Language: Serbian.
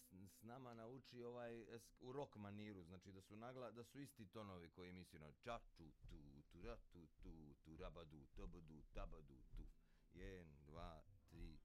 s nama nauči u rock maniru, znači da su isti tonovi koji misli na ča ču tu tu ra tu tu tu rabadu tabadu tabadu tu. 1, 2, 3,